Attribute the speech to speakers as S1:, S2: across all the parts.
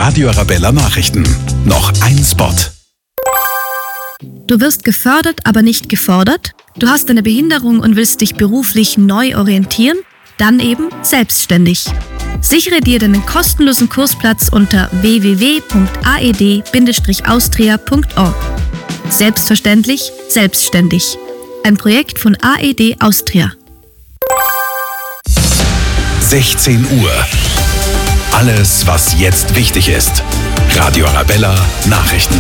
S1: Radio Arabella Nachrichten. Noch ein Spot.
S2: Du wirst gefördert, aber nicht gefordert? Du hast eine Behinderung und willst dich beruflich neu orientieren? Dann eben selbstständig. Sichere dir deinen kostenlosen Kursplatz unter www.aed-austria.org. Selbstverständlich, selbstständig. Ein Projekt von AED Austria.
S1: 16 Uhr. Alles, was jetzt wichtig ist. Radio Arabella Nachrichten.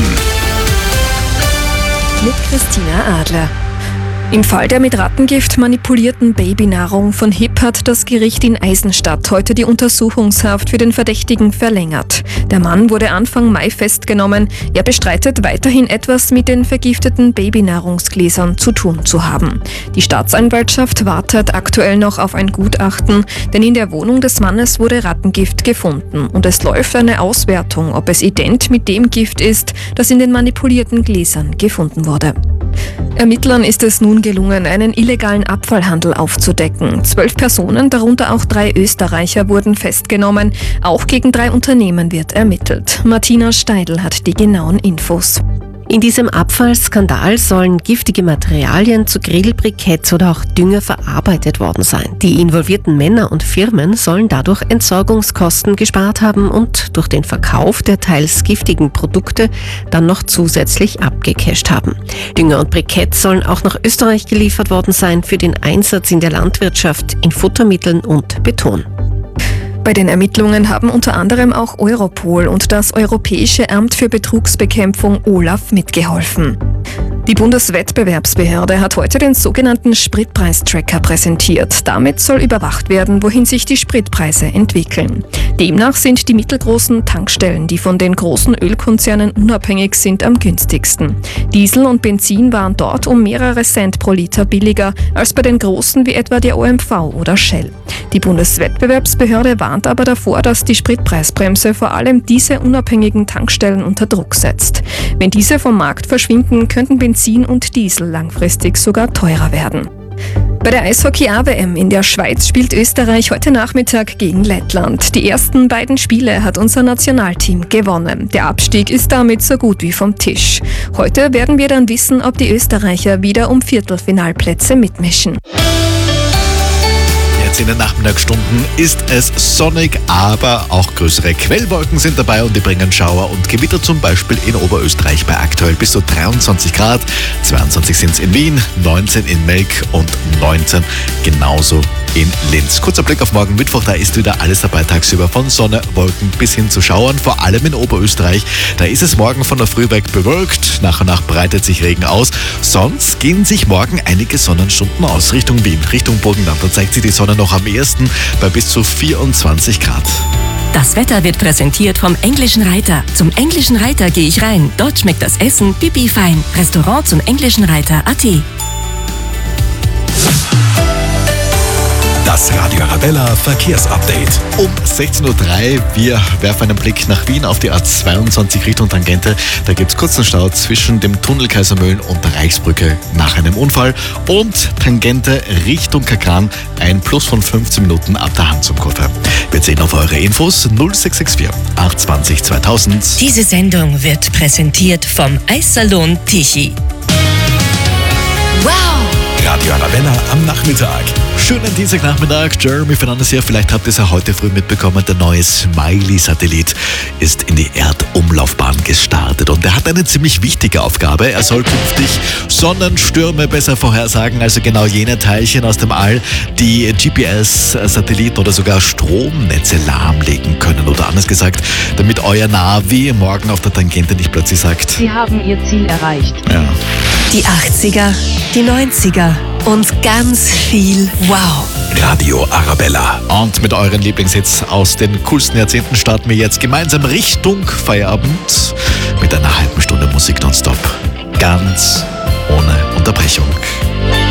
S3: Mit Christina Adler. Im Fall der mit Rattengift manipulierten Babynahrung von HIP hat das Gericht in Eisenstadt heute die Untersuchungshaft für den Verdächtigen verlängert. Der Mann wurde Anfang Mai festgenommen. Er bestreitet weiterhin etwas mit den vergifteten Babynahrungsgläsern zu tun zu haben. Die Staatsanwaltschaft wartet aktuell noch auf ein Gutachten, denn in der Wohnung des Mannes wurde Rattengift gefunden und es läuft eine Auswertung, ob es ident mit dem Gift ist, das in den manipulierten Gläsern gefunden wurde. Ermittlern ist es nun gelungen, einen illegalen Abfallhandel aufzudecken. 12 Personen, darunter auch 3 Österreicher, wurden festgenommen. Auch gegen 3 Unternehmen wird ermittelt. Martina Steidl hat die genauen Infos.
S4: In diesem Abfallskandal sollen giftige Materialien zu Grillbriketts oder auch Dünger verarbeitet worden sein. Die involvierten Männer und Firmen sollen dadurch Entsorgungskosten gespart haben und durch den Verkauf der teils giftigen Produkte dann noch zusätzlich abgecasht haben. Dünger und Briketts sollen auch nach Österreich geliefert worden sein für den Einsatz in der Landwirtschaft, in Futtermitteln und Beton.
S3: Bei den Ermittlungen haben unter anderem auch Europol und das Europäische Amt für Betrugsbekämpfung OLAF mitgeholfen. Die Bundeswettbewerbsbehörde hat heute den sogenannten Spritpreistracker präsentiert. Damit soll überwacht werden, wohin sich die Spritpreise entwickeln. Demnach sind die mittelgroßen Tankstellen, die von den großen Ölkonzernen unabhängig sind, am günstigsten. Diesel und Benzin waren dort um mehrere Cent pro Liter billiger als bei den großen wie etwa der OMV oder Shell. Die Bundeswettbewerbsbehörde warnt aber davor, dass die Spritpreisbremse vor allem diese unabhängigen Tankstellen unter Druck setzt. Wenn diese vom Markt verschwinden, könnten Benzin und Diesel langfristig sogar teurer werden. Bei der Eishockey-AWM in der Schweiz spielt Österreich heute Nachmittag gegen Lettland. Die ersten beiden Spiele hat unser Nationalteam gewonnen. Der Abstieg ist damit so gut wie vom Tisch. Heute werden wir dann wissen, ob die Österreicher wieder um Viertelfinalplätze mitmischen.
S5: Jetzt in den Nachmittagsstunden ist es sonnig, aber auch größere Quellwolken sind dabei und die bringen Schauer und Gewitter, zum Beispiel in Oberösterreich bei aktuell bis zu 23 Grad. 22 sind es in Wien, 19 in Melk und 19 genauso in Linz. Kurzer Blick auf morgen Mittwoch, da ist wieder alles dabei tagsüber, von Sonne, Wolken bis hin zu Schauern, vor allem in Oberösterreich. Da ist es morgen von der Früh weg bewölkt, nach und nach breitet sich Regen aus. Sonst gehen sich morgen einige Sonnenstunden aus Richtung Wien, Richtung Burgenland. Da zeigt sich die Sonne noch am ehesten bei bis zu 24 Grad.
S6: Das Wetter wird präsentiert vom Englischen Reiter. Zum Englischen Reiter gehe ich rein. Dort schmeckt das Essen pipi fein. Restaurant zum Englischen Reiter.at.
S1: Das Radio Arabella Verkehrsupdate.
S5: Um 16.03 Uhr, wir werfen einen Blick nach Wien auf die A22 Richtung Tangente. Da gibt es kurzen Stau zwischen dem Tunnel Kaisermühlen und der Reichsbrücke nach einem Unfall. Und Tangente Richtung Kakran, ein Plus von 15 Minuten ab der Handsumkurve. Wir sehen auf eure Infos 0664 820 2000.
S6: Diese Sendung wird präsentiert vom Eissalon Tichy.
S1: Wow! Radio Arabella am Nachmittag.
S5: Schönen Dienstagnachmittag, Jeremy Fernandes hier. Vielleicht habt ihr es ja heute früh mitbekommen, der neue Smiley-Satellit ist in die Erdumlaufbahn gestartet und er hat eine ziemlich wichtige Aufgabe. Er soll künftig Sonnenstürme besser vorhersagen, also genau jene Teilchen aus dem All, die GPS-Satelliten oder sogar Stromnetze lahmlegen können. Oder anders gesagt, damit euer Navi morgen auf der Tangente nicht plötzlich sagt:
S7: Sie haben Ihr Ziel erreicht.
S5: Ja.
S6: Die 80er, die 90er und ganz viel Wow.
S1: Radio Arabella.
S5: Und mit euren Lieblingshits aus den coolsten Jahrzehnten starten wir jetzt gemeinsam Richtung Feierabend mit einer halben Stunde Musik nonstop. Ganz ohne Unterbrechung.